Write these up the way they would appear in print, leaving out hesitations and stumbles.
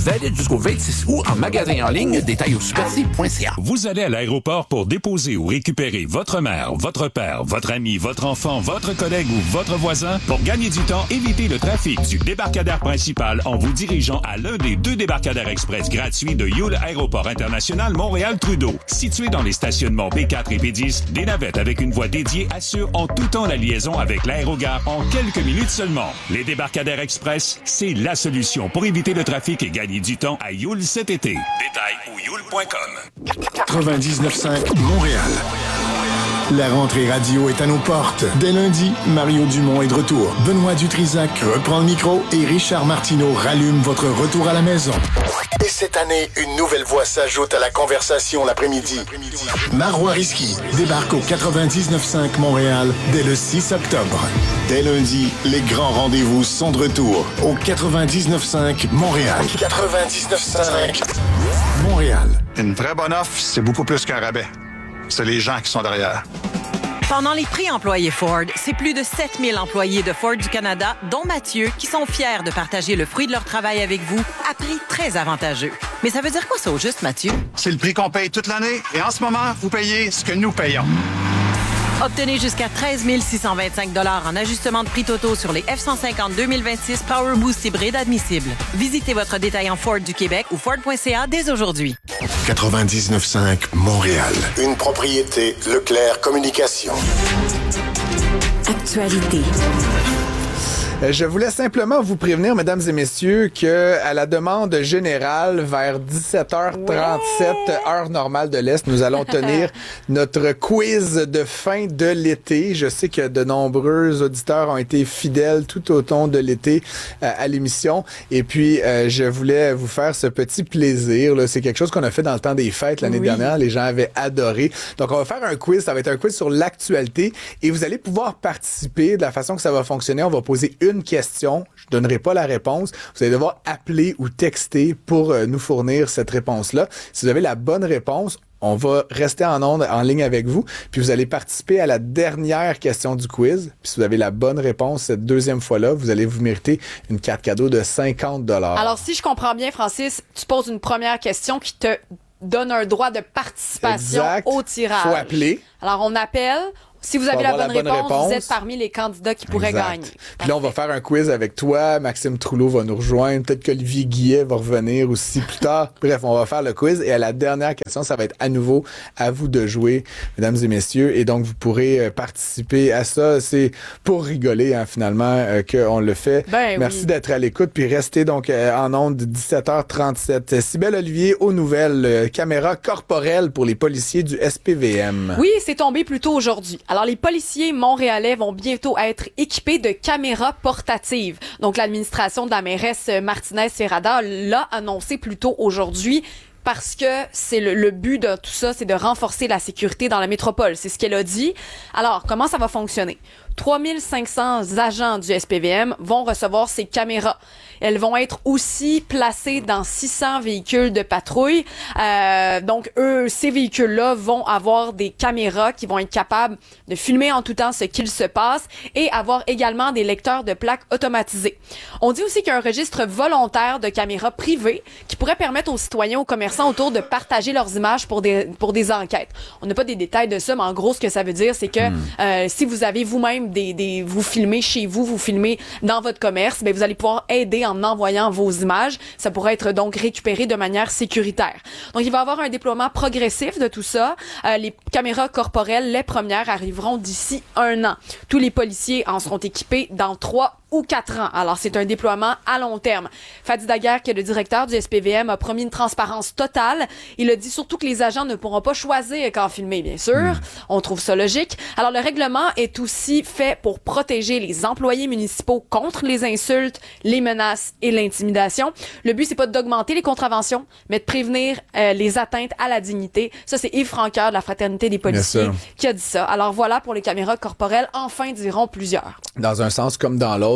valide jusqu'au 26 août en magasin en ligne. Détails au superc.ca. Vous allez à l'aéroport pour déposer ou récupérer votre mère, votre père, votre ami, votre enfant, votre collègue ou votre voisin. Pour gagner du temps, évitez le trafic du débarcadère principal en vous dirigeant à l'un des 2 débarcadères express gratuits de Yule Aéroport International Montréal-Trudeau. Situé dans les stationnements B4 et B10, des navettes avec une voie dédiée assurent en tout temps la liaison avec l'aérogare en quelques minutes seulement. Les débarcadères express, c'est la solution pour éviter le trafic et gagner du temps à Yule cet été. Détails au yule.com. 99.5 Montréal. La rentrée radio est à nos portes. Dès lundi, Mario Dumont est de retour. Benoît Dutrisac reprend le micro et Richard Martineau rallume votre retour à la maison. Et cette année, une nouvelle voix s'ajoute à la conversation l'après-midi. Marois Risky débarque au 99.5 Montréal dès le 6 octobre. Dès lundi, les grands rendez-vous sont de retour au 99.5 Montréal. 99.5 Montréal. Une vraie bonne offre, c'est beaucoup plus qu'un rabais. C'est les gens qui sont derrière. Pendant les prix employés Ford, c'est plus de 7000 employés de Ford du Canada, dont Mathieu, qui sont fiers de partager le fruit de leur travail avec vous à prix très avantageux. Mais ça veut dire quoi ça au juste, Mathieu? C'est le prix qu'on paye toute l'année et en ce moment, vous payez ce que nous payons. Obtenez jusqu'à 13 625 $ en ajustement de prix totaux sur les F-150 2026 Power Boost hybride admissibles. Visitez votre détaillant Ford du Québec ou Ford.ca dès aujourd'hui. 99.5 Montréal. Une propriété Leclerc Communication. Actualité. Je voulais simplement vous prévenir, mesdames et messieurs, que à la demande générale, vers 17h37, heure normale de l'Est, nous allons tenir notre quiz de fin de l'été. Je sais que de nombreux auditeurs ont été fidèles tout au long de l'été à l'émission. Et puis, je voulais vous faire ce petit plaisir. Là. C'est quelque chose qu'on a fait dans le temps des fêtes l'année dernière. Les gens avaient adoré. Donc, on va faire un quiz. Ça va être un quiz sur l'actualité. Et vous allez pouvoir participer. De la façon que ça va fonctionner, on va poser une question. Je donnerai pas la réponse. Vous allez devoir appeler ou texter pour nous fournir cette réponse-là. Si vous avez la bonne réponse, on va rester en onde, en ligne avec vous, puis vous allez participer à la dernière question du quiz. Puis si vous avez la bonne réponse cette deuxième fois-là, vous allez vous mériter une carte cadeau de 50 $. Alors, si je comprends bien, Francis, tu poses une première question qui te donne un droit de participation au tirage. Faut appeler. Alors, on appelle. Si vous avez la bonne réponse, vous êtes parmi les candidats qui pourraient gagner. Puis là, on va faire un quiz avec toi. Maxime Trouleau va nous rejoindre. Peut-être qu'Olivier Guillet va revenir aussi plus tard. Bref, on va faire le quiz. Et à la dernière question, ça va être à nouveau à vous de jouer, mesdames et messieurs. Et donc, vous pourrez participer à ça. C'est pour rigoler, hein, finalement, qu'on le fait. Merci d'être à l'écoute. Puis restez donc en ondes de 17h37. Cybèle Olivier, aux nouvelles, caméra corporelle pour les policiers du SPVM. Oui, c'est tombé plus tôt aujourd'hui. Alors, les policiers montréalais vont bientôt être équipés de caméras portatives. Donc, l'administration de la mairesse Martinez-Serrada l'a annoncé plus tôt aujourd'hui. Parce que c'est le but de tout ça, c'est de renforcer la sécurité dans la métropole. C'est ce qu'elle a dit. Alors, comment ça va fonctionner? 3500 agents du SPVM vont recevoir ces caméras. Elles vont être aussi placées dans 600 véhicules de patrouille. Donc, ces véhicules-là vont avoir des caméras qui vont être capables de filmer en tout temps ce qu'il se passe et avoir également des lecteurs de plaques automatisés. On dit aussi qu'il y a un registre volontaire de caméras privées qui pourrait permettre aux citoyens, aux commerçants autour de partager leurs images pour des enquêtes. On n'a pas des détails de ça, mais en gros, ce que ça veut dire, c'est que si vous avez vous-même vous filmez chez vous, vous filmez dans votre commerce, ben vous allez pouvoir aider en envoyant vos images. Ça pourrait être donc récupéré de manière sécuritaire. Donc, il va y avoir un déploiement progressif de tout ça. Les caméras corporelles, les premières, arriveront d'ici 1 an. Tous les policiers en seront équipés dans 3 ou 4 ans. Alors, c'est un déploiement à long terme. Fadi Daguerre, qui est le directeur du SPVM, a promis une transparence totale. Il a dit surtout que les agents ne pourront pas choisir quand filmer, bien sûr. On trouve ça logique. Alors, le règlement est aussi fait pour protéger les employés municipaux contre les insultes, les menaces et l'intimidation. Le but, c'est pas d'augmenter les contraventions, mais de prévenir les atteintes à la dignité. Ça, c'est Yves Francoeur de la Fraternité des policiers qui a dit ça. Alors, voilà pour les caméras corporelles. Enfin, diront plusieurs. Dans un sens comme dans l'autre,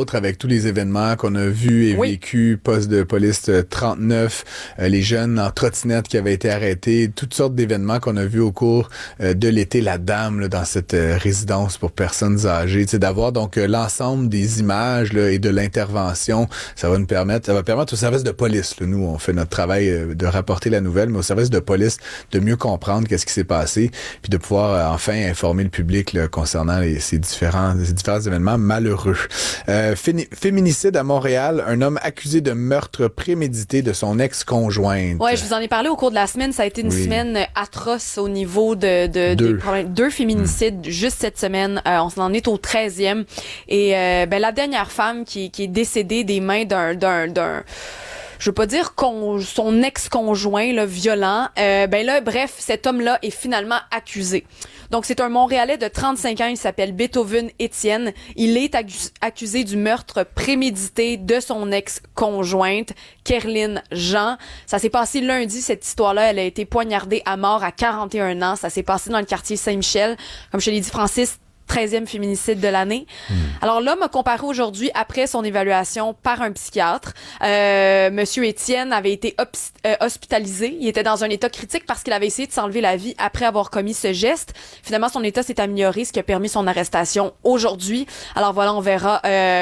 autres, avec tous les événements qu'on a vus et vécus, poste de police 39, les jeunes en trottinette qui avaient été arrêtés, toutes sortes d'événements qu'on a vus au cours de l'été, la dame là, dans cette résidence pour personnes âgées, d'avoir donc l'ensemble des images là, et de l'intervention, ça va permettre au service de police, là, nous on fait notre travail de rapporter la nouvelle, mais au service de police de mieux comprendre qu'est-ce qui s'est passé, puis de pouvoir enfin informer le public là, concernant ces différents événements malheureux. Féminicide à Montréal, un homme accusé de meurtre prémédité de son ex-conjointe. Ouais, je vous en ai parlé au cours de la semaine. Ça a été une semaine atroce au niveau des problèmes. 2 féminicides juste cette semaine. On s'en est au 13e. Et la dernière femme qui est décédée des mains d'un je veux pas dire son ex-conjoint là, violent. Bref, cet homme-là est finalement accusé. Donc, c'est un Montréalais de 35 ans, il s'appelle Beethoven Étienne. Il est accusé du meurtre prémédité de son ex-conjointe, Kerline Jean. Ça s'est passé lundi, cette histoire-là. Elle a été poignardée à mort à 41 ans. Ça s'est passé dans le quartier Saint-Michel. Comme je te l'ai dit, Francis, 13e féminicide de l'année. Alors l'homme a comparé aujourd'hui après son évaluation par un psychiatre. Monsieur Étienne avait été hospitalisé. Il était dans un état critique parce qu'il avait essayé de s'enlever la vie après avoir commis ce geste. Finalement, son état s'est amélioré, ce qui a permis son arrestation aujourd'hui. Alors voilà, on verra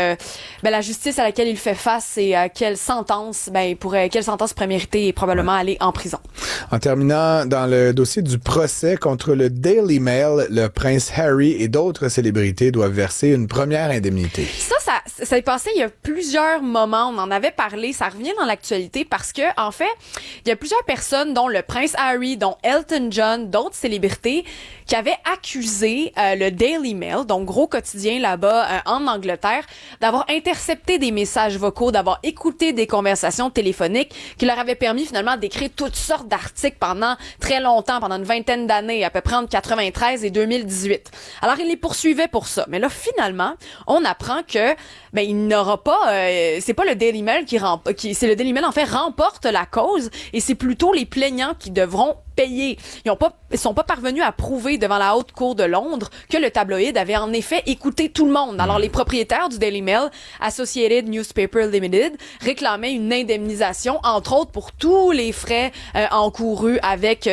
la justice à laquelle il fait face et quelle sentence pourrait mériter et probablement aller en prison. En terminant, dans le dossier du procès contre le Daily Mail, le prince Harry et d'autres célébrités doivent verser une première indemnité. Ça est passé il y a plusieurs moments, on en avait parlé, ça revient dans l'actualité parce que, en fait, il y a plusieurs personnes, dont le prince Harry, dont Elton John, d'autres célébrités, qui avaient accusé le Daily Mail, donc gros quotidien là-bas en Angleterre, d'avoir intercepté des messages vocaux, d'avoir écouté des conversations téléphoniques qui leur avaient permis finalement d'écrire toutes sortes d'articles pendant très longtemps, pendant une vingtaine d'années, à peu près entre 93 et 2018. Alors, il les poursuivait pour ça. Mais là, finalement, on apprend que il n'aura pas... c'est pas le Daily Mail c'est le Daily Mail, en fait, remporte la cause et c'est plutôt les plaignants qui devront payer. Ils sont pas parvenus à prouver devant la haute cour de Londres que le tabloïd avait en effet écouté tout le monde. Alors, les propriétaires du Daily Mail, Associated Newspaper Limited, réclamaient une indemnisation, entre autres pour tous les frais encourus avec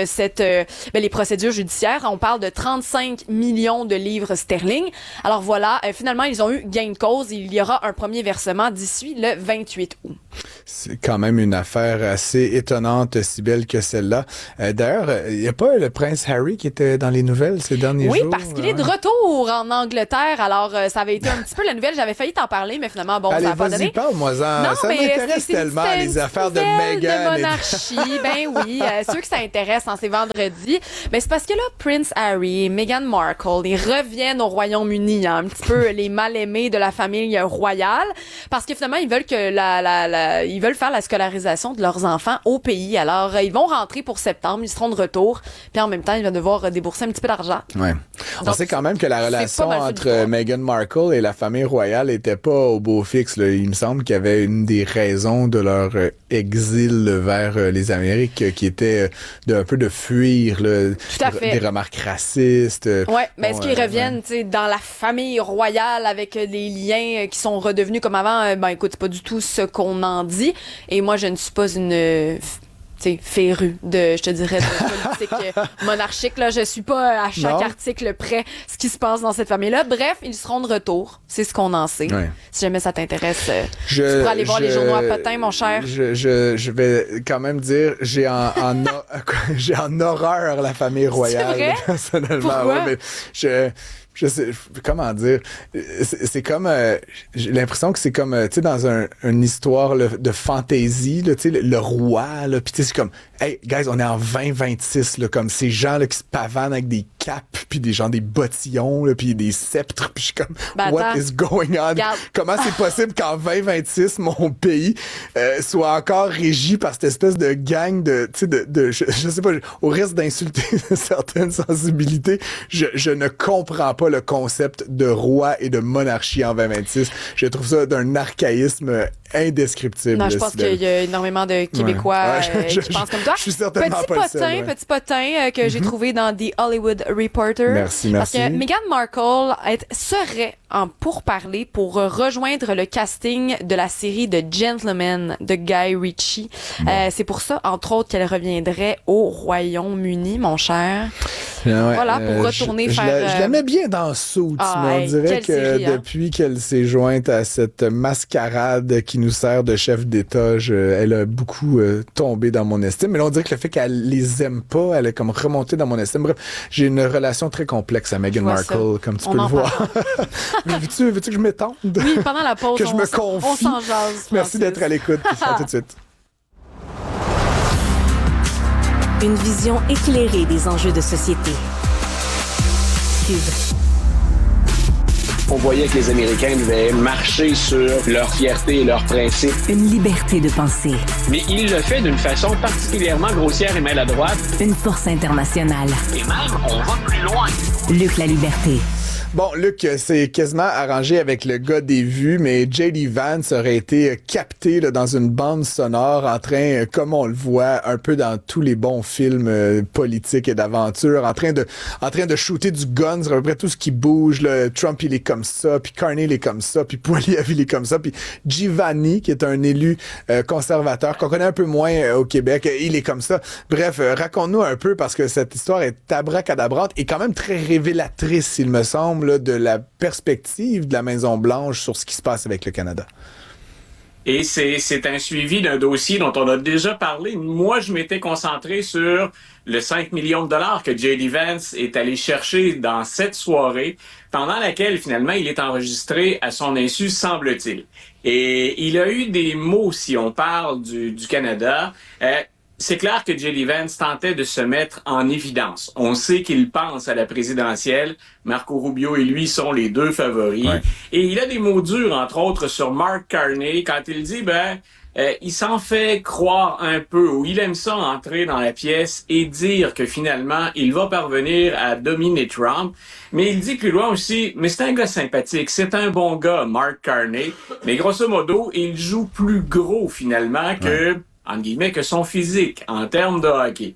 les procédures judiciaires. On parle de 35 millions de livres sterling. Alors voilà, finalement, ils ont eu gain de cause. Il y aura un premier versement d'ici le 28 août. C'est quand même une affaire assez étonnante, si belle que celle-là. D'ailleurs, il n'y a pas le prince Harry qui était dans les nouvelles ces derniers jours? Oui, parce qu'il est de retour en Angleterre. Alors, ça avait été un petit peu la nouvelle. J'avais failli t'en parler, mais finalement, ça n'a pas donné. Parle-moi-en. Ça m'intéresse tellement, les affaires de Meghan. De monarchie, oui. Ceux que ça intéresse, c'est vendredi. Mais c'est parce que là, Prince Harry et Meghan Markle, ils reviennent au Royaume-Uni, un petit peu les mal-aimés de la famille royale, parce que finalement, ils veulent que ils veulent faire la scolarisation de leurs enfants au pays. Alors, ils vont rentrer pour septembre, ils seront de retour, puis en même temps, ils vont devoir débourser un petit peu d'argent. Ouais. On sait quand même que la relation entre Meghan Markle et la famille royale était pas au beau fixe, là. Il me semble qu'il y avait une des raisons de leur exil vers les Amériques qui était un peu de fuir là, des remarques racistes. Ouais, mais est-ce qu'ils reviennent dans la famille royale avec des liens qui sont redevenus comme avant? Écoute, c'est pas du tout ce qu'on en dit. Et moi, je ne suis pas une férue de politique monarchique. Là, je suis pas à chaque article près ce qui se passe dans cette famille-là. Bref, ils seront de retour. C'est ce qu'on en sait. Ouais. Si jamais ça t'intéresse, tu pourras aller voir les journaux à potin, mon cher. Je vais quand même dire, j'ai en horreur la famille royale. C'est vrai? Personnellement. Pourquoi? Ouais, mais je sais, comment dire, c'est comme, j'ai l'impression que c'est comme, dans une histoire là, de fantaisie, là, le roi, là, pis c'est comme, hey, guys, on est en 2026, là, comme ces gens là qui se pavanent avec des capes, puis des bottillons, là, puis des sceptres, puis je suis comme, what is going on? Comment c'est possible qu'en 2026, mon pays soit encore régi par cette espèce de gang de je sais pas, au risque d'insulter certaines sensibilités, je ne comprends pas. pas le concept de roi et de monarchie en 2026. Je trouve ça d'un archaïsme indescriptible. Non, je pense qu'il y a énormément de Québécois qui pensent comme toi. Je suis certainement pas le seul. Petit potin que j'ai trouvé dans The Hollywood Reporter. Merci. Parce que Meghan Markle serait en pourparlers pour rejoindre le casting de la série de Gentlemen de Guy Ritchie. C'est pour ça, entre autres, qu'elle reviendrait au Royaume-Uni, mon cher. Voilà, pour retourner faire... Je la mets bien dans Suits, mais on dirait que série, depuis qu'elle s'est jointe à cette mascarade qui nous sert de chef d'État, elle a beaucoup tombé dans mon estime. Mais là, on dirait que le fait qu'elle les aime pas, elle est comme remontée dans mon estime. Bref, j'ai une relation très complexe à Meghan Markle, comme tu peux le voir. Veux-tu que je m'étende? Oui, pendant la pause, que je me confie. On s'en jase. Merci d'être à l'écoute. À tout de suite. Une vision éclairée des enjeux de société. Cube. On voyait que les Américains devaient marcher sur leur fierté et leurs principes. Une liberté de penser. Mais il le fait d'une façon particulièrement grossière et maladroite. Une force internationale. Et même, on va plus loin. Luc La Liberté. Bon, Luc, c'est quasiment arrangé avec le gars des vues, mais J.D. Vance aurait été capté là, dans une bande sonore en train, comme on le voit un peu dans tous les bons films politiques et d'aventure, en train de shooter du gun sur à peu près tout ce qui bouge. Là. Trump, il est comme ça, puis Carney, il est comme ça, puis Poilievre, il est comme ça, puis Giovanni, qui est un élu conservateur qu'on connaît un peu moins au Québec, il est comme ça. Bref, raconte-nous un peu, parce que cette histoire est abracadabrante et quand même très révélatrice, il me semble, là, de la perspective de la Maison-Blanche sur ce qui se passe avec le Canada. Et c'est un suivi d'un dossier dont on a déjà parlé. Moi, je m'étais concentré sur le 5 millions de dollars que J.D. Vance est allé chercher dans cette soirée, pendant laquelle, finalement, il est enregistré à son insu, semble-t-il. Et il a eu des mots, si on parle du Canada. C'est clair que J.D. Vance tentait de se mettre en évidence. On sait qu'il pense à la présidentielle. Marco Rubio et lui sont les deux favoris. Ouais. Et il a des mots durs, entre autres, sur Mark Carney, quand il dit, il s'en fait croire un peu, ou il aime ça entrer dans la pièce et dire que finalement, il va parvenir à dominer Trump. Mais il dit plus loin aussi, mais c'est un gars sympathique, c'est un bon gars, Mark Carney. Mais grosso modo, il joue plus gros finalement que... entre guillemets, que son physique en termes de hockey.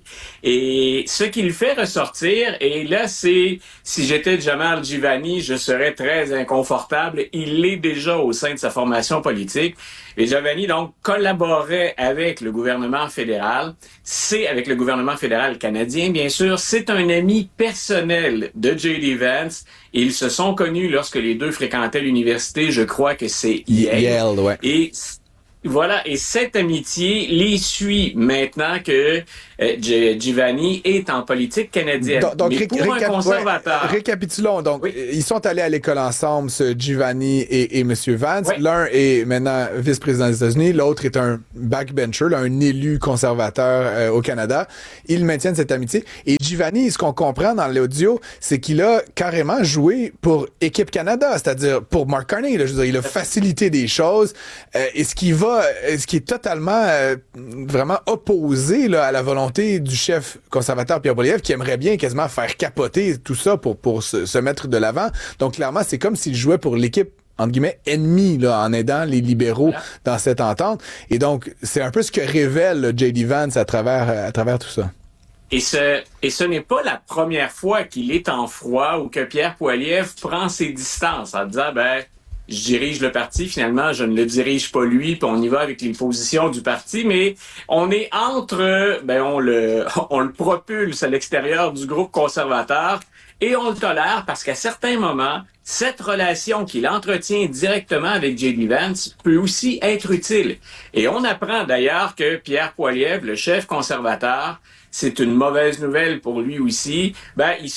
Et ce qu'il fait ressortir, et là, c'est, si j'étais Jamal Giovanni, je serais très inconfortable. Il l'est déjà au sein de sa formation politique. Et Giovanni, donc, collaborait avec le gouvernement fédéral. C'est avec le gouvernement fédéral canadien, bien sûr. C'est un ami personnel de J.D. Vance. Ils se sont connus lorsque les deux fréquentaient l'université. Je crois que c'est Yale. Ouais. Et voilà, et cette amitié les suit maintenant que Giovanni est en politique canadienne. Donc mais pour un conservateur... récapitulons. Donc, ils sont allés à l'école ensemble, ce Giovanni et M. Vance. Oui. L'un est maintenant vice-président des États-Unis, l'autre est un backbencher, là, un élu conservateur au Canada. Ils maintiennent cette amitié. Et Giovanni, ce qu'on comprend dans l'audio, c'est qu'il a carrément joué pour Équipe Canada, c'est-à-dire pour Mark Carney. Là, je veux dire, il a facilité des choses. Et ce qui est totalement vraiment opposé là, à la volonté du chef conservateur Pierre Poilievre, qui aimerait bien quasiment faire capoter tout ça pour se mettre de l'avant. Donc clairement, c'est comme s'il jouait pour l'équipe entre guillemets ennemie là, en aidant les libéraux dans cette entente. Et donc, c'est un peu ce que révèle J.D. Vance à travers tout ça. Et ce n'est pas la première fois qu'il est en froid ou que Pierre Poilievre prend ses distances en disant, je dirige le parti, finalement, je ne le dirige pas lui, puis on y va avec les positions du parti, mais on est entre, on le propulse à l'extérieur du groupe conservateur et on le tolère parce qu'à certains moments, cette relation qu'il entretient directement avec J.D. Vance peut aussi être utile. Et on apprend d'ailleurs que Pierre Poilievre, le chef conservateur, c'est une mauvaise nouvelle pour lui aussi, il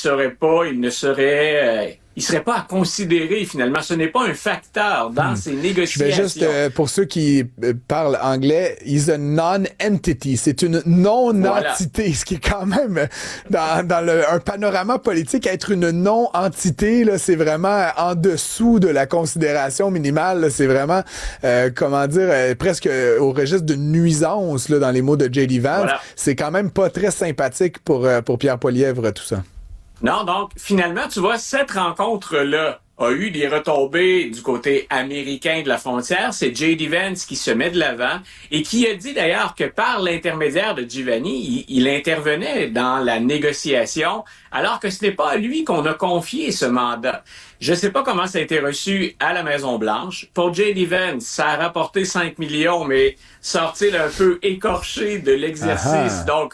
serait pas à considérer finalement. Ce n'est pas un facteur dans ses négociations. Je vais juste, pour ceux qui parlent anglais, he's a non-entity. C'est une non-entité, voilà. Ce qui est quand même dans un panorama politique, être une non-entité, là, c'est vraiment en dessous de la considération minimale. Là, c'est vraiment, presque au registre de nuisance là, dans les mots de J.D. Vance. Voilà. C'est quand même pas très sympathique pour Pierre Poilievre, tout ça. Non, donc finalement, tu vois, cette rencontre-là a eu des retombées du côté américain de la frontière. C'est J.D. Vance qui se met de l'avant et qui a dit d'ailleurs que par l'intermédiaire de Giuliani, il intervenait dans la négociation, alors que ce n'est pas à lui qu'on a confié ce mandat. Je ne sais pas comment ça a été reçu à la Maison-Blanche. Pour J.D. Vance, ça a rapporté 5 millions, mais sort-il un peu écorché de l'exercice? Donc,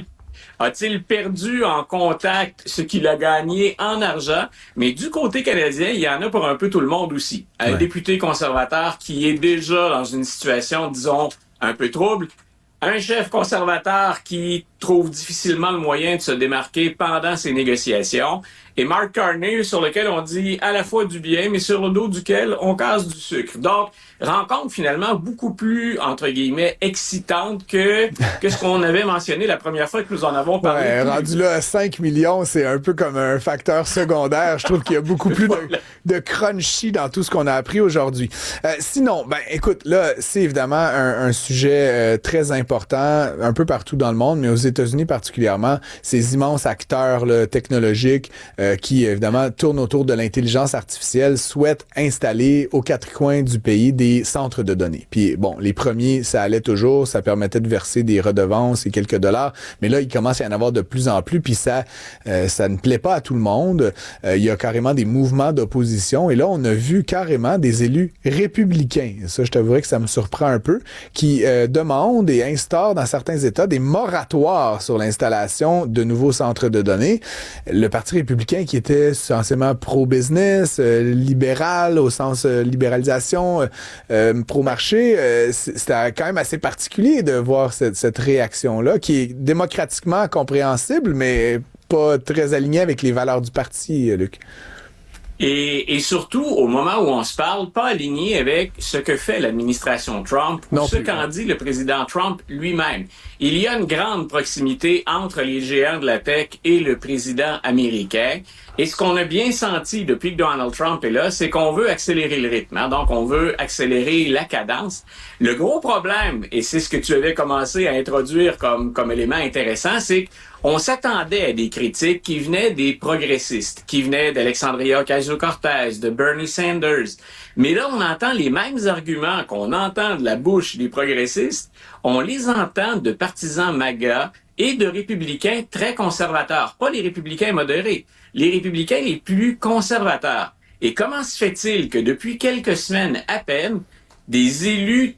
a-t-il perdu en contact ce qu'il a gagné en argent? Mais du côté canadien, il y en a pour un peu tout le monde aussi. Un député conservateur qui est déjà dans une situation, disons, un peu trouble. Un chef conservateur qui trouve difficilement le moyen de se démarquer pendant ces négociations. Et Mark Carney, sur lequel on dit à la fois du bien, mais sur le dos duquel on casse du sucre. Donc, rencontre finalement beaucoup plus, entre guillemets, excitante que ce qu'on avait mentionné la première fois que nous en avons parlé. Ouais, rendu là à 5 millions, c'est un peu comme un facteur secondaire. Je trouve qu'il y a beaucoup plus de crunchy dans tout ce qu'on a appris aujourd'hui. Sinon, écoute, là, c'est évidemment un sujet très important un peu partout dans le monde, mais aux États-Unis particulièrement, ces immenses acteurs là, technologiques qui, évidemment, tournent autour de l'intelligence artificielle, souhaitent installer aux quatre coins du pays des centres de données. Puis, bon, les premiers, ça allait toujours, ça permettait de verser des redevances et quelques dollars, mais là, il commence à y en avoir de plus en plus, puis ça ne plaît pas à tout le monde. Il y a carrément des mouvements d'opposition, et là, on a vu carrément des élus républicains, ça, je t'avouerais que ça me surprend un peu, qui demandent et instaurent dans certains États des moratoires sur l'installation de nouveaux centres de données. Le Parti républicain qui était censément pro-business, libéral au sens libéralisation, pro-marché, c'était quand même assez particulier de voir cette réaction-là qui est démocratiquement compréhensible, mais pas très alignée avec les valeurs du parti, Luc. Et surtout, au moment où on se parle, pas aligné avec ce que fait l'administration Trump ou ce qu'en dit le président Trump lui-même. Il y a une grande proximité entre les géants de la tech et le président américain. Et ce qu'on a bien senti depuis que Donald Trump est là, c'est qu'on veut accélérer le rythme. Hein? Donc, on veut accélérer la cadence. Le gros problème, et c'est ce que tu avais commencé à introduire comme élément intéressant, c'est qu'on s'attendait à des critiques qui venaient des progressistes, qui venaient d'Alexandria Ocasio-Cortez, de Bernie Sanders. Mais là, on entend les mêmes arguments qu'on entend de la bouche des progressistes, on les entend de partisans MAGA et de républicains très conservateurs. Pas les républicains modérés, les républicains les plus conservateurs. Et comment se fait-il que depuis quelques semaines à peine, des élus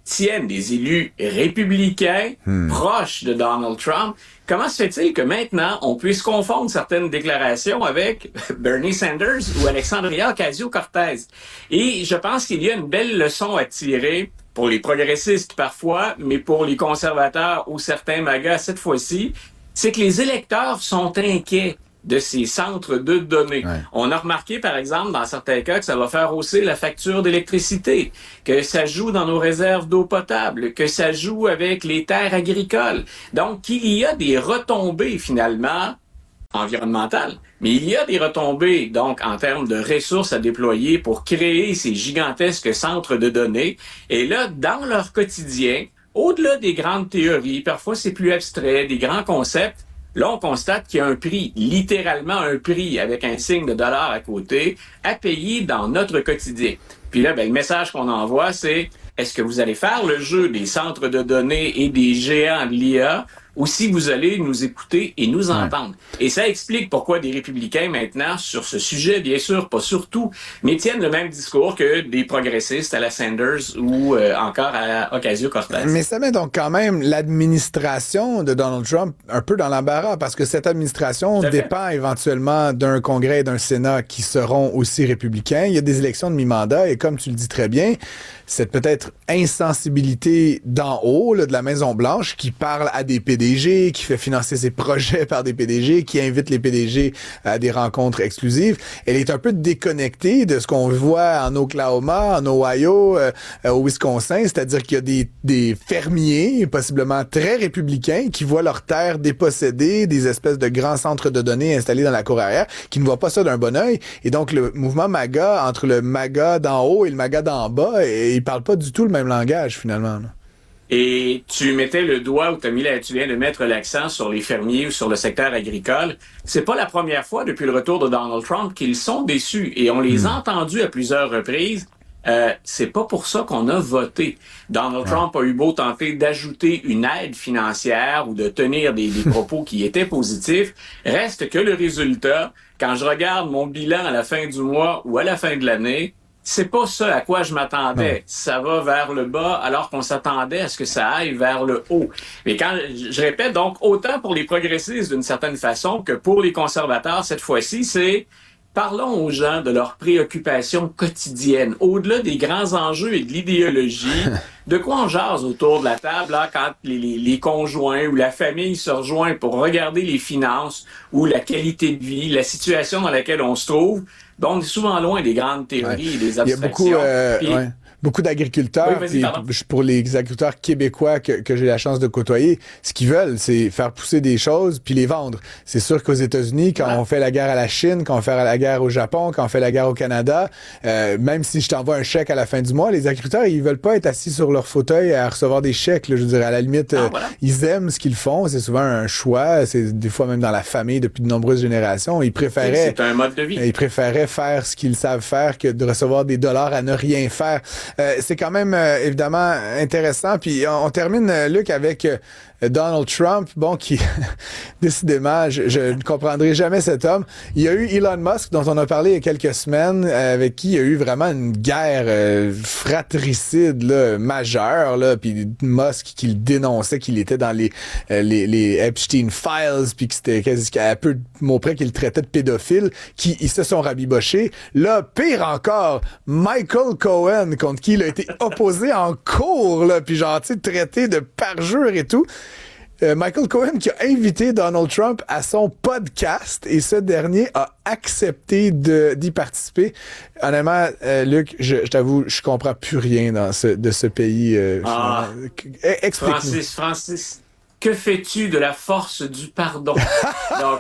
républicains proches de Donald Trump, comment se fait-il que maintenant, on puisse confondre certaines déclarations avec Bernie Sanders ou Alexandria Ocasio-Cortez? Et je pense qu'il y a une belle leçon à tirer pour les progressistes parfois, mais pour les conservateurs ou certains MAGA cette fois-ci, c'est que les électeurs sont inquiets de ces centres de données. Ouais. On a remarqué, par exemple, dans certains cas, que ça va faire hausser la facture d'électricité, que ça joue dans nos réserves d'eau potable, que ça joue avec les terres agricoles. Donc, il y a des retombées, finalement, environnementales. Mais il y a des retombées, donc, en termes de ressources à déployer pour créer ces gigantesques centres de données. Et là, dans leur quotidien, au-delà des grandes théories, parfois c'est plus abstrait, des grands concepts, là, on constate qu'il y a un prix, littéralement un prix avec un signe de dollar à côté, à payer dans notre quotidien. Puis là, le message qu'on envoie, c'est est-ce que vous allez faire le jeu des centres de données et des géants de l'IA ou si vous allez nous écouter et nous entendre? Et ça explique pourquoi des républicains, maintenant, sur ce sujet, bien sûr, pas surtout, mais tiennent le même discours que des progressistes à la Sanders ou encore à Ocasio-Cortez. Mais ça met donc quand même l'administration de Donald Trump un peu dans l'embarras, parce que cette administration dépend éventuellement d'un Congrès et d'un Sénat qui seront aussi républicains. Il y a des élections de mi-mandat, et comme tu le dis très bien, cette peut-être insensibilité d'en haut, là, de la Maison-Blanche, qui parle à des PDG, qui fait financer ses projets par des PDG, qui invite les PDG à des rencontres exclusives, elle est un peu déconnectée de ce qu'on voit en Oklahoma, en Ohio, au Wisconsin, c'est-à-dire qu'il y a des fermiers, possiblement très républicains, qui voient leurs terres dépossédées, des espèces de grands centres de données installés dans la cour arrière, qui ne voient pas ça d'un bon œil. Et donc, le mouvement MAGA, entre le MAGA d'en haut et le MAGA d'en bas, il parle pas du tout le même langage, finalement, là. Et tu mettais le doigt, ou tu viens de mettre l'accent sur les fermiers ou sur le secteur agricole. C'est pas la première fois depuis le retour de Donald Trump qu'ils sont déçus. Et on les a entendus à plusieurs reprises. C'est pas pour ça qu'on a voté. Donald Trump a eu beau tenter d'ajouter une aide financière ou de tenir des propos qui étaient positifs. Reste que le résultat, quand je regarde mon bilan à la fin du mois ou à la fin de l'année, c'est pas ça à quoi je m'attendais. Non. Ça va vers le bas alors qu'on s'attendait à ce que ça aille vers le haut. Mais quand je répète, donc, autant pour les progressistes d'une certaine façon que pour les conservateurs, cette fois-ci, c'est parlons aux gens de leurs préoccupations quotidiennes. Au-delà des grands enjeux et de l'idéologie, de quoi on jase autour de la table là, quand les conjoints ou la famille se rejoignent pour regarder les finances ou la qualité de vie, la situation dans laquelle on se trouve. On est souvent loin des grandes théories et des abstractions. Il y a beaucoup d'agriculteurs, puis pour les agriculteurs québécois que j'ai la chance de côtoyer, ce qu'ils veulent, c'est faire pousser des choses puis les vendre. C'est sûr qu'aux États-Unis, quand on fait la guerre à la Chine, quand on fait la guerre au Japon, quand on fait la guerre au Canada, même si je t'envoie un chèque à la fin du mois, les agriculteurs, ils veulent pas être assis sur leur fauteuil à recevoir des chèques. Là, je dirais, à la limite, ils aiment ce qu'ils font. C'est souvent un choix. C'est des fois même dans la famille depuis de nombreuses générations. Ils préféraient... C'est un mode de vie. Ils préféraient faire ce qu'ils savent faire que de recevoir des dollars à ne rien faire. C'est quand même évidemment intéressant. Puis on termine, Luc, avec Donald Trump, bon, qui décidément, je ne comprendrai jamais cet homme. Il y a eu Elon Musk, dont on a parlé il y a quelques semaines, avec qui il y a eu vraiment une guerre fratricide là, majeure. Là, puis Musk qui le dénonçait, qu'il était dans les Epstein Files, puis que c'était quasi à peu de mots près qu'il le traitait de pédophile, ils se sont rabibochés. Là, pire encore, Michael Cohen, contre qui il a été opposé en cours, là, puis genre, tu sais, traité de parjure et tout. Michael Cohen qui a invité Donald Trump à son podcast et ce dernier a accepté d'y participer. Honnêtement, Luc, je t'avoue, je comprends plus rien de ce pays. Explique-nous. Francis, que fais-tu de la force du pardon? Donc,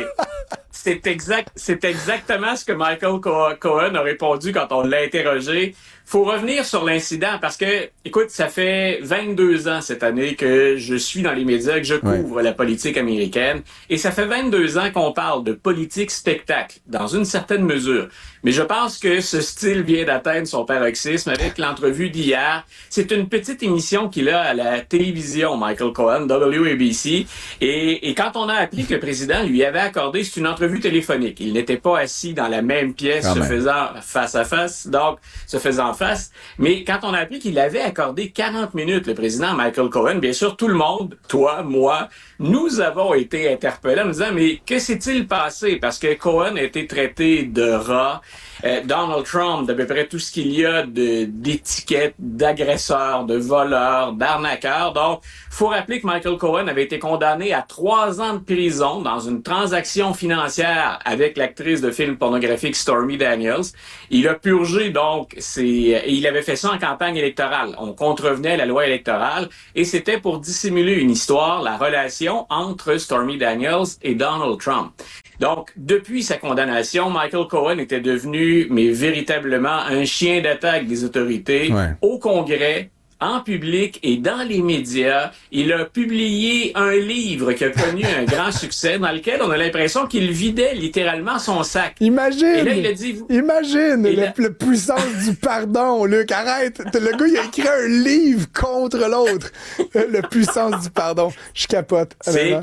c'est exactement ce que Michael Cohen a répondu quand on l'a interrogé. Faut revenir sur l'incident parce que, écoute, ça fait 22 ans cette année que je suis dans les médias, que je couvre la politique américaine. Et ça fait 22 ans qu'on parle de politique spectacle, dans une certaine mesure. Mais je pense que ce style vient d'atteindre son paroxysme avec l'entrevue d'hier. C'est une petite émission qu'il a à la télévision, Michael Cohen, WABC. Et quand on a appris que le président lui avait accordé, c'est une entrevue téléphonique. Il n'était pas assis dans la même pièce, faisant face à face, donc se faisant face. Mais quand on a appris qu'il avait accordé 40 minutes, le président Michael Cohen, bien sûr, tout le monde, toi, moi, nous avons été interpellés en nous disant, mais que s'est-il passé? Parce que Cohen a été traité de rat, Donald Trump, d'à peu près tout ce qu'il y a d'étiquettes, d'agresseurs, de voleurs, d'arnaqueurs. Donc, faut rappeler que Michael Cohen avait été condamné à 3 ans de prison dans une transaction financière avec l'actrice de film pornographique Stormy Daniels. Il a purgé donc et il avait fait ça en campagne électorale. On contrevenait à la loi électorale et c'était pour dissimuler une histoire, la relation entre Stormy Daniels et Donald Trump. Donc, depuis sa condamnation, Michael Cohen était devenu, mais véritablement, un chien d'attaque des autorités au Congrès, en public et dans les médias. Il a publié un livre qui a connu un grand succès dans lequel on a l'impression qu'il vidait littéralement son sac. Imagine! Et là, il a dit... Imagine la puissance du pardon, Luc. Arrête! Le gars, il a écrit un livre contre l'autre. La puissance du pardon. Je capote.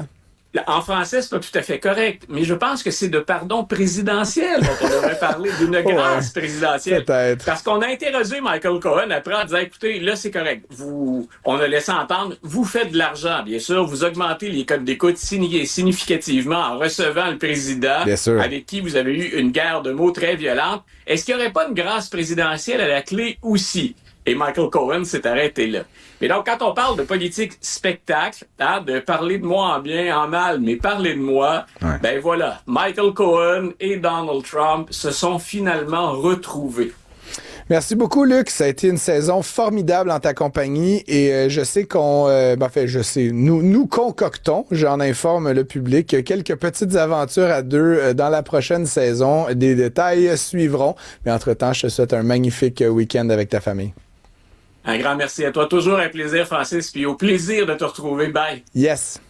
En français, c'est pas tout à fait correct, mais je pense que c'est de pardon présidentiel dont on devrait parler, d'une grâce présidentielle. Peut-être. Parce qu'on a interrogé Michael Cohen après en disant, écoutez, là, c'est correct. On a laissé entendre, vous faites de l'argent, bien sûr, vous augmentez les codes d'écoute significativement en recevant le président avec qui vous avez eu une guerre de mots très violente. Est-ce qu'il n'y aurait pas une grâce présidentielle à la clé aussi? Et Michael Cohen s'est arrêté là. Mais donc, quand on parle de politique spectacle, de parler de moi en bien, en mal, mais parler de moi, ben voilà, Michael Cohen et Donald Trump se sont finalement retrouvés. Merci beaucoup, Luc. Ça a été une saison formidable en ta compagnie et je sais nous concoctons, j'en informe le public, quelques petites aventures à deux dans la prochaine saison. Des détails suivront. Mais entre-temps, je te souhaite un magnifique week-end avec ta famille. Un grand merci à toi. Toujours un plaisir, Francis, puis au plaisir de te retrouver. Bye. Yes.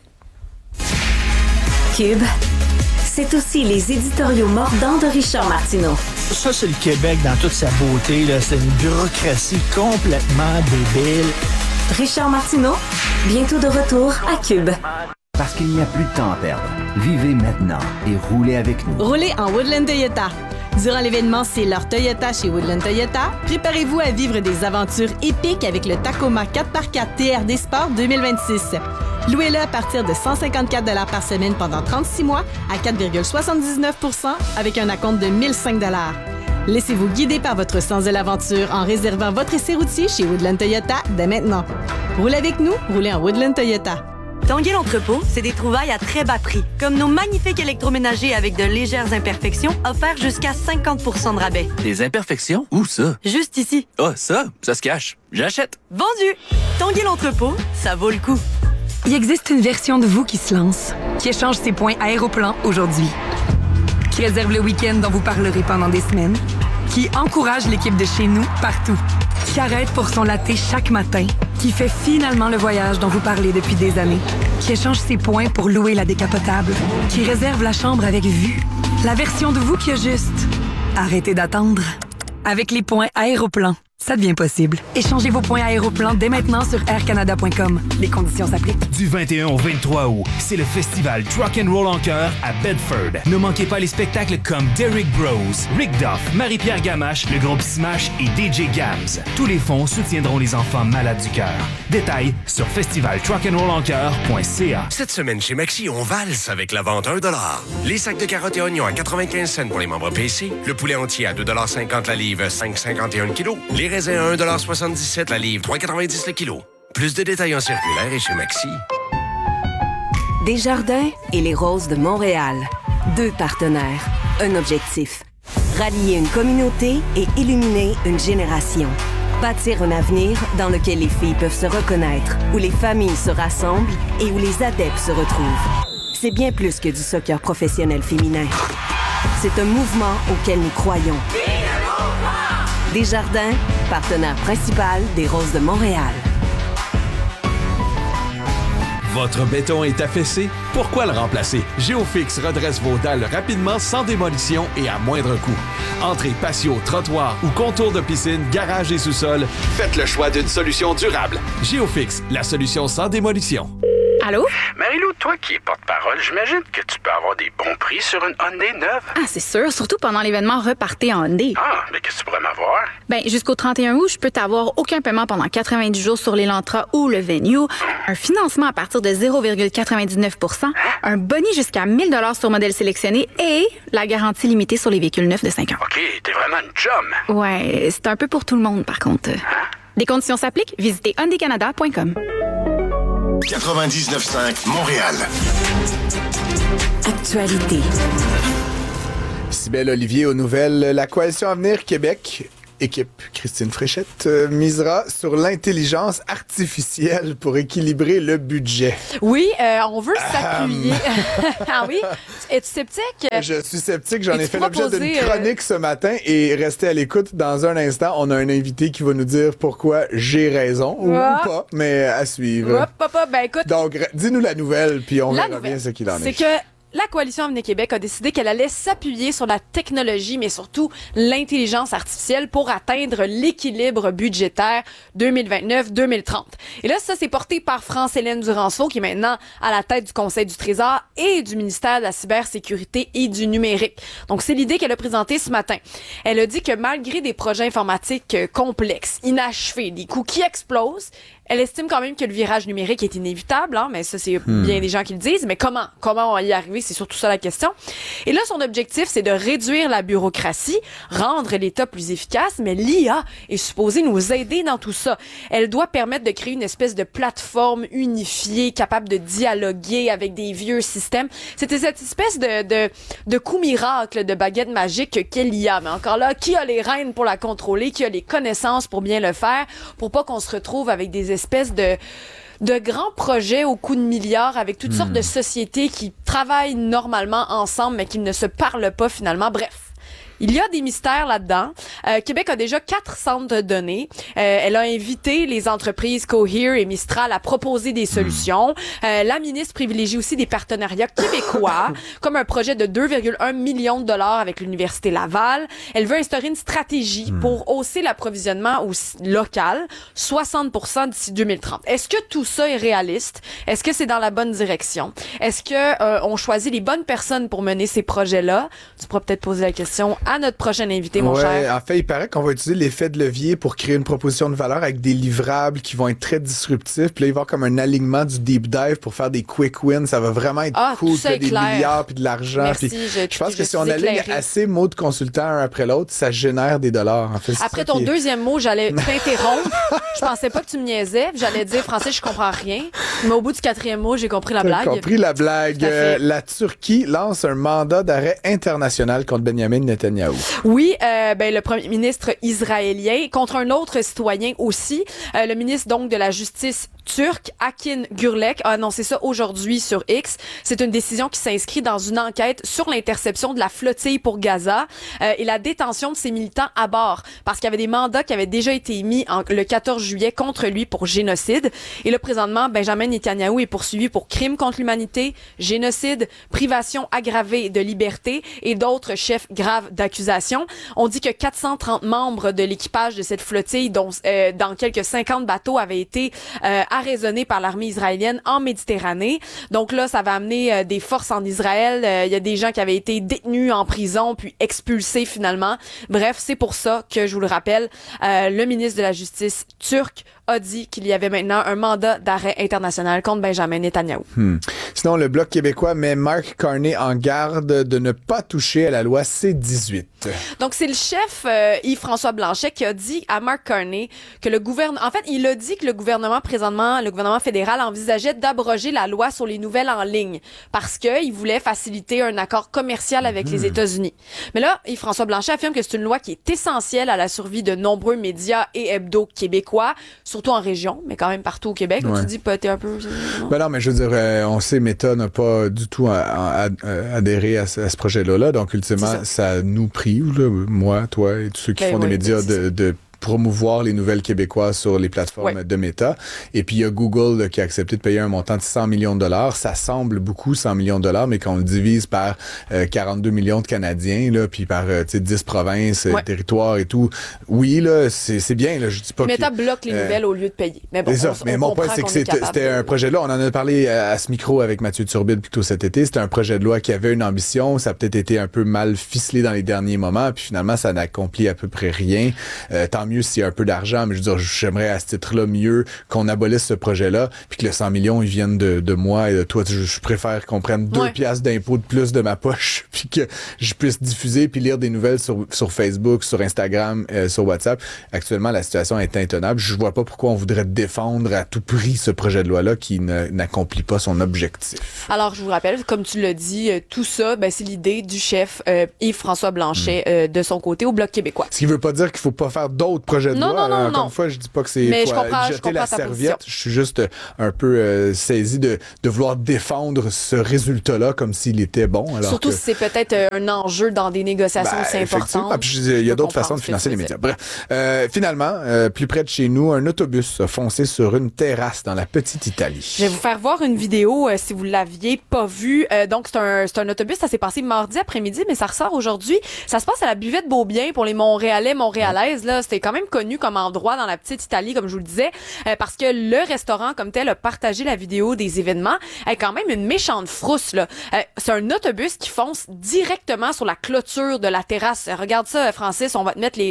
Cube, c'est aussi les éditoriaux mordants de Richard Martineau. Ça, c'est le Québec dans toute sa beauté, là. C'est une bureaucratie complètement débile. Richard Martineau, bientôt de retour à Cube. Parce qu'il n'y a plus de temps à perdre. Vivez maintenant et roulez avec nous. Roulez en Woodland Toyota. Durant l'événement C'est leur Toyota chez Woodland Toyota, préparez-vous à vivre des aventures épiques avec le Tacoma 4x4 TRD Sport 2026. Louez-le à partir de 154 $ par semaine pendant 36 mois à 4,79 % avec un acompte de 1 005 $. Laissez-vous guider par votre sens de l'aventure en réservant votre essai routier chez Woodland Toyota dès maintenant. Roulez avec nous, roulez en Woodland Toyota. Tanguay l'entrepôt, c'est des trouvailles à très bas prix, comme nos magnifiques électroménagers avec de légères imperfections, offerts jusqu'à 50 % de rabais. Des imperfections? Où ça? Juste ici. Ah, ça se cache. J'achète. Vendu! Tanguay l'entrepôt, ça vaut le coup. Il existe une version de vous qui se lance, qui échange ses points Aéroplan aujourd'hui, qui réserve le week-end dont vous parlerez pendant des semaines, qui encourage l'équipe de chez nous partout, qui arrête pour son latte chaque matin, qui fait finalement le voyage dont vous parlez depuis des années, qui échange ses points pour louer la décapotable, qui réserve la chambre avec vue. La version de vous qui a juste arrêtez d'attendre. Avec les points Aéroplan, ça devient possible. Échangez vos points Aéroplan dès maintenant sur aircanada.com. Les conditions s'appliquent. Du 21 au 23 août, c'est le festival Truck and Roll en chœur à Bedford. Ne manquez pas les spectacles comme Derrick Bros, Rick Duff, Marie-Pierre Gamache, le groupe Smash et DJ Gams. Tous les fonds soutiendront les enfants malades du cœur. Détails sur festivaltruckandrollencoeur.ca. Cette semaine chez Maxi, on valse avec la vente $1. Les sacs de carottes et oignons à 95 cents pour les membres PC. Le poulet entier à 2,50 $ la livre, 5,51 kg. Les raisins à 1,77 $ la livre, 3,90 le kilo. Plus de détails en circulaire et chez Maxi. Desjardins et les Roses de Montréal. 2 partenaires, un objectif. Rallier une communauté et illuminer une génération. Bâtir un avenir dans lequel les filles peuvent se reconnaître, où les familles se rassemblent et où les adeptes se retrouvent. C'est bien plus que du soccer professionnel féminin. C'est un mouvement auquel nous croyons. Desjardins, partenaire principal des Roses de Montréal. Votre béton est affaissé? Pourquoi le remplacer? Géofix redresse vos dalles rapidement, sans démolition et à moindre coût. Entrée, patio, trottoir ou contour de piscine, garage et sous-sol, faites le choix d'une solution durable. Géofix, la solution sans démolition. Allô? Marie-Lou, toi qui es porte-parole, j'imagine que tu peux avoir des bons prix sur une Hyundai neuve. Ah, c'est sûr, surtout pendant l'événement Repartez en Hyundai. Ah, mais qu'est-ce que tu pourrais m'avoir? Ben, jusqu'au 31 août, je peux t'avoir aucun paiement pendant 90 jours sur l'Elantra ou le Venue, un financement à partir de 0,99 %, un boni jusqu'à 1 000 $ sur modèle sélectionné et la garantie limitée sur les véhicules neufs de 5 ans. OK, t'es vraiment une chum. Ouais, c'est un peu pour tout le monde, par contre. Les conditions s'appliquent, visitez hyundaicanada.com. 99.5 Montréal. Actualité. Cybèle Olivier aux nouvelles. La Coalition Avenir Québec, équipe Christine Fréchette, misera sur l'intelligence artificielle pour équilibrer le budget. Oui, on veut s'appuyer. Ah oui? Es-tu sceptique? Je suis sceptique. J'en ai fait l'objet d'une chronique ce matin et restez à l'écoute. Dans un instant, on a un invité qui va nous dire pourquoi j'ai raison ou pas, mais à suivre. Ben écoute. Donc, dis-nous la nouvelle, puis on verra bien ce qu'il en est. C'est que la Coalition Avenir Québec a décidé qu'elle allait s'appuyer sur la technologie, mais surtout l'intelligence artificielle pour atteindre l'équilibre budgétaire 2029-2030. Et là, ça, c'est porté par France-Hélène Duranceau, qui est maintenant à la tête du Conseil du Trésor et du ministère de la Cybersécurité et du Numérique. Donc, c'est l'idée qu'elle a présentée ce matin. Elle a dit que malgré des projets informatiques complexes, inachevés, des coûts qui explosent, elle estime quand même que le virage numérique est inévitable, hein, mais ça, c'est bien des gens qui le disent. Mais comment on va y arriver? C'est surtout ça la question. Et là, son objectif, c'est de réduire la bureaucratie, rendre l'État plus efficace, mais l'IA est supposée nous aider dans tout ça. Elle doit permettre de créer une espèce de plateforme unifiée, capable de dialoguer avec des vieux systèmes. C'était cette espèce de coup miracle, de baguette magique qu'est l'IA. Mais encore là, qui a les rênes pour la contrôler? Qui a les connaissances pour bien le faire? Pour pas qu'on se retrouve avec des espèces de grands projets au coût de milliards avec toutes sortes de sociétés qui travaillent normalement ensemble mais qui ne se parlent pas finalement. Bref, Il y a des mystères là-dedans. Québec a déjà 4 centres de données. Elle a invité les entreprises Cohere et Mistral à proposer des solutions. La ministre privilégie aussi des partenariats québécois, comme un projet de 2,1 millions de dollars avec l'Université Laval. Elle veut instaurer une stratégie pour hausser l'approvisionnement local, 60% d'ici 2030. Est-ce que tout ça est réaliste? Est-ce que c'est dans la bonne direction? Est-ce que on choisit les bonnes personnes pour mener ces projets-là? Tu pourras peut-être poser la question à notre prochain invité, mon cher. En fait, il paraît qu'on va utiliser l'effet de levier pour créer une proposition de valeur avec des livrables qui vont être très disruptifs. Puis là, il va y avoir comme un alignement du deep dive pour faire des quick wins. Ça va vraiment être cool. Puis des milliards, puis de l'argent. Merci, puis je pense que si on aligne assez mots de consultants un après l'autre, ça génère des dollars. En fait, après ton deuxième mot, j'allais t'interrompre. Je pensais pas que tu me niaisais. J'allais dire, Francis, je comprends rien. Mais au bout du 4e mot, j'ai compris la blague. J'ai compris la blague. La Turquie lance un mandat d'arrêt international contre Benjamin Netanyahou. Oui, le premier ministre israélien contre un autre citoyen aussi. Le ministre donc de la Justice turc, Akin Gürlek, a annoncé ça aujourd'hui sur X. C'est une décision qui s'inscrit dans une enquête sur l'interception de la flottille pour Gaza et la détention de ses militants à bord, parce qu'il y avait des mandats qui avaient déjà été émis le 14 juillet contre lui pour génocide. Et là, présentement, Benjamin Netanyahou est poursuivi pour crimes contre l'humanité, génocide, privation aggravée de liberté et d'autres chefs graves d'accusation. On dit que 430 membres de l'équipage de cette flottille, dont dans quelques 50 bateaux, avaient été arraisonnés par l'armée israélienne en Méditerranée. Donc là, ça va amener des forces en Israël. Il y a des gens qui avaient été détenus en prison puis expulsés finalement. Bref, c'est pour ça que, je vous le rappelle, le ministre de la Justice turc a dit qu'il y avait maintenant un mandat d'arrêt international contre Benjamin Netanyahou. Sinon, le Bloc québécois met Mark Carney en garde de ne pas toucher à la loi C-18. Donc, c'est le chef Yves-François Blanchet qui a dit à Mark Carney que le gouvernement... En fait, il a dit que le gouvernement fédéral envisageait d'abroger la loi sur les nouvelles en ligne parce qu'il voulait faciliter un accord commercial avec les États-Unis. Mais là, Yves-François Blanchet affirme que c'est une loi qui est essentielle à la survie de nombreux médias et hebdos québécois, surtout en région, mais quand même partout au Québec. Ouais. Tu dis, t'es un peu... Non, mais je veux dire, on sait, Meta n'a pas du tout adhéré à ce projet-là. Donc, ultimement, ça nous prive, là, moi, toi et tous ceux qui font des médias de promouvoir les nouvelles québécoises sur les plateformes de Meta. Et puis, il y a Google là, qui a accepté de payer un montant de 100 millions de dollars. Ça semble beaucoup, 100 millions de dollars, mais quand on le divise par 42 millions de Canadiens, là, puis par 10 provinces, territoires et tout, oui, là, c'est bien. Là, je dis pas Meta bloque les nouvelles au lieu de payer. Mais bon, mais mon point, c'est que c'était un projet-là. On en a parlé à ce micro avec Mathieu Turbide plutôt cet été. C'était un projet de loi qui avait une ambition. Ça a peut-être été un peu mal ficelé dans les derniers moments, puis finalement, ça n'accomplit à peu près rien. Tant mieux s'il y a un peu d'argent, mais je veux dire, j'aimerais à ce titre-là mieux qu'on abolisse ce projet-là, puis que le 100 millions, ils viennent de moi et de toi. Je préfère qu'on prenne 2 piastres d'impôt de plus de ma poche, puis que je puisse diffuser puis lire des nouvelles sur Facebook, sur Instagram, sur WhatsApp. Actuellement, la situation est intenable. Je vois pas pourquoi on voudrait défendre à tout prix ce projet de loi-là qui n'accomplit pas son objectif. Alors, je vous rappelle, comme tu l'as dit, tout ça, c'est l'idée du chef Yves-François Blanchet de son côté au Bloc québécois. Ce qui veut pas dire qu'il faut pas faire d'autres projets de loi. Encore une fois, je dis pas que c'est jeter la serviette. Je suis juste un peu saisi de vouloir défendre ce résultat-là comme s'il était bon. Alors surtout si c'est peut-être un enjeu dans des négociations aussi importantes. Il y a d'autres façons de financer les médias. Bref, finalement, plus près de chez nous, un autobus a foncé sur une terrasse dans la petite Italie. Je vais vous faire voir une vidéo si vous l'aviez pas vue. Donc, c'est un autobus. Ça s'est passé mardi après-midi, mais ça ressort aujourd'hui. Ça se passe à la buvette Beaubien pour les Montréalais, Montréalaises. Là, c'était quand même connu comme endroit dans la petite Italie, comme je vous le disais, parce que le restaurant comme tel a partagé la vidéo des événements. Quand même une méchante frousse, là. C'est un autobus qui fonce directement sur la clôture de la terrasse. Regarde ça, Francis, on va te mettre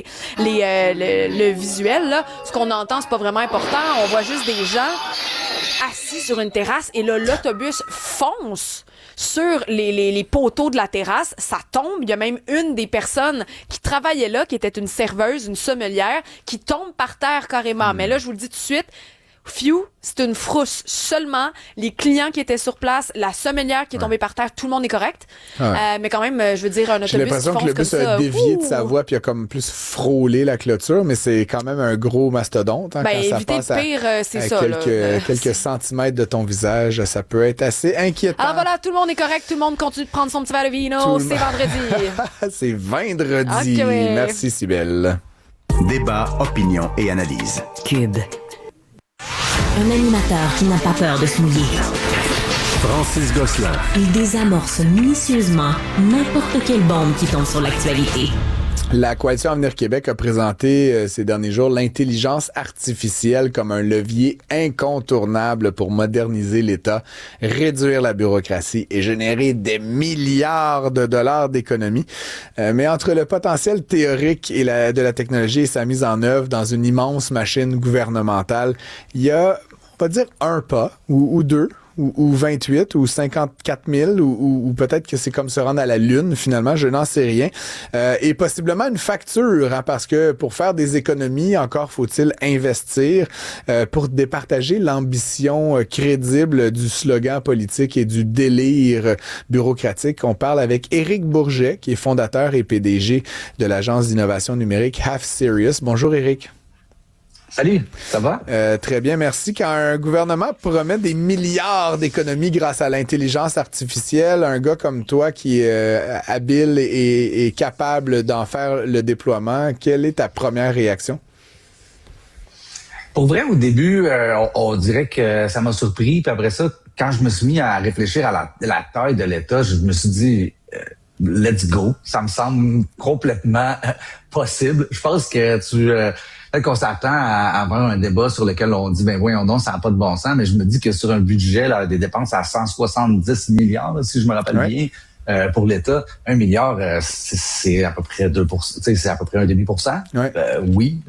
le visuel, là. Ce qu'on entend, c'est pas vraiment important. On voit juste des gens assis sur une terrasse et là, l'autobus fonce sur les poteaux de la terrasse, ça tombe. Il y a même une des personnes qui travaillait là, qui était une serveuse, une sommelière, qui tombe par terre carrément. Mais là, je vous le dis tout de suite, c'est une frousse. Seulement, les clients qui étaient sur place, la sommelière qui est tombée par terre, tout le monde est correct. Mais quand même, je veux dire, un autobus J'ai l'impression que le bus a dévié de sa voie puis a comme plus frôlé la clôture, mais c'est quand même un gros mastodonte. Hein, quand ça passe le pire, c'est ça. Quelques centimètres de ton visage, ça peut être assez inquiétant. Alors voilà, tout le monde est correct, tout le monde continue de prendre son petit verre de vino, c'est vendredi. C'est vendredi. Okay. Merci, Cybèle. Débat, opinion et analyse. Cube. Un animateur qui n'a pas peur de se mouiller. Francis Gosselin. Il désamorce minutieusement n'importe quelle bombe qui tombe sur l'actualité. La Coalition Avenir Québec a présenté ces derniers jours l'intelligence artificielle comme un levier incontournable pour moderniser l'État, réduire la bureaucratie et générer des milliards de dollars d'économies. Mais entre le potentiel théorique et de la technologie et sa mise en œuvre dans une immense machine gouvernementale, il y a, on va dire, un pas ou deux, ou 28 ou 54 000 ou peut-être que c'est comme se rendre à la Lune finalement, je n'en sais rien. Et possiblement une facture, hein, parce que pour faire des économies, encore faut-il investir pour départager l'ambition crédible du slogan politique et du délire bureaucratique. On parle avec Éric Bourget, qui est fondateur et PDG de l'agence d'innovation numérique Half Serious. Bonjour Éric. Salut, ça va? Très bien, merci. Quand un gouvernement promet des milliards d'économies grâce à l'intelligence artificielle, un gars comme toi qui est habile et capable d'en faire le déploiement, quelle est ta première réaction? Pour vrai, au début, on dirait que ça m'a surpris. Puis après ça, quand je me suis mis à réfléchir à la taille de l'État, je me suis dit... let's go. Ça me semble complètement possible. Je pense que peut-être qu'on s'attend à avoir un débat sur lequel on dit, ben voyons donc, ça n'a pas de bon sens, mais je me dis que sur un budget, là, des dépenses à 170 milliards, là, si je me rappelle bien, pour l'État, 1 milliard, c'est à peu près 2%, c'est à peu près 1,5%. Oui.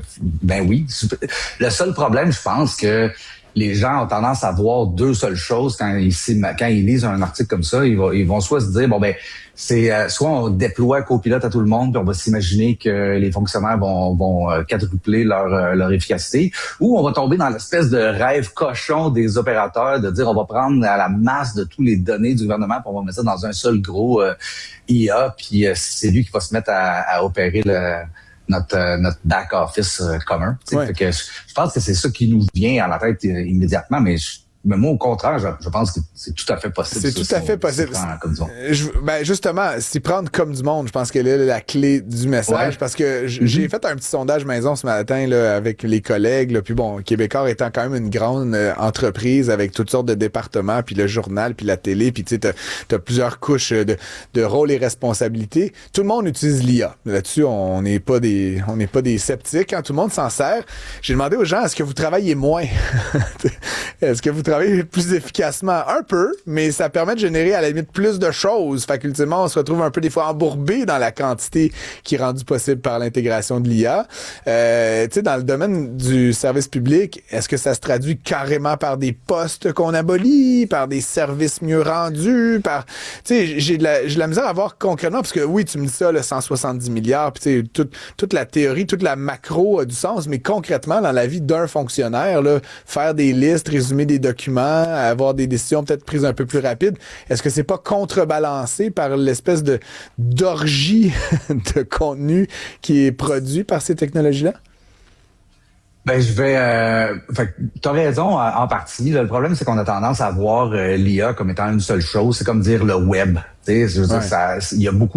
Le seul problème, je pense que les gens ont tendance à voir deux seules choses quand ils lisent un article comme ça. Ils vont soit se dire, bon ben, c'est soit on déploie copilote à tout le monde, puis on va s'imaginer que les fonctionnaires vont quadrupler leur efficacité, ou on va tomber dans l'espèce de rêve cochon des opérateurs de dire on va prendre à la masse de tous les données du gouvernement, puis on va mettre ça dans un seul gros IA, puis c'est lui qui va se mettre à opérer notre back-office commun. Fait que je pense que c'est ça qui nous vient à la tête immédiatement, mais moi, au contraire, je pense que c'est tout à fait possible. C'est tout à fait possible. Justement, s'y prendre comme du monde, je pense que là, la clé du message, parce que j'ai fait un petit sondage maison ce matin là, avec les collègues. Là, puis bon, Québécois étant quand même une grande entreprise avec toutes sortes de départements, puis le journal, puis la télé, puis tu sais, t'as plusieurs couches de rôles et responsabilités. Tout le monde utilise l'IA. Là-dessus, on n'est pas des sceptiques. Hein, tout le monde s'en sert. J'ai demandé aux gens, est-ce que vous travaillez moins? Est-ce que vous travaillez plus efficacement? Un peu, mais ça permet de générer à la limite plus de choses. Fait qu'ultimement, on se retrouve un peu des fois embourbé dans la quantité qui est rendue possible par l'intégration de l'IA. Tu sais, dans le domaine du service public, est-ce que ça se traduit carrément par des postes qu'on abolit, par des services mieux rendus, par... Tu sais, j'ai de la misère à voir concrètement, parce que oui, tu me dis ça, le 170 milliards, puis tu sais, toute la théorie, toute la macro a du sens, mais concrètement, dans la vie d'un fonctionnaire, là, faire des listes, résumer des documents, avoir des décisions peut-être prises un peu plus rapides. Est-ce que c'est pas contrebalancé par l'espèce d'orgie de contenu qui est produit par ces technologies-là? Ben, t'as raison en partie. Là, le problème, c'est qu'on a tendance à voir l'IA comme étant une seule chose. C'est comme dire le web. Tu sais, je veux dire, il y a beaucoup